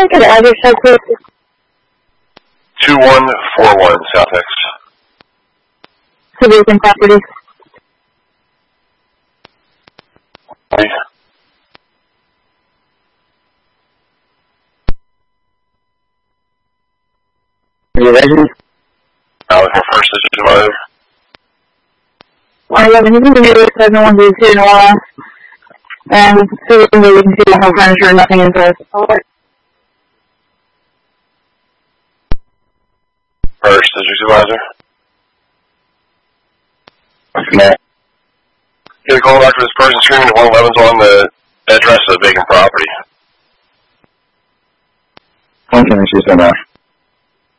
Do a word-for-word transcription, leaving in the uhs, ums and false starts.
I get an address check, please? two one four one South X. To vacant property. Are you ready? I was my first digit mother. I love it. You can give me this seven one zero two in a while. And so we can go and see the whole furniture and nothing inside. First district supervisor. What's that? Get a call back for this person screaming at one eleven's on the address of the vacant property. Okay, she's enough.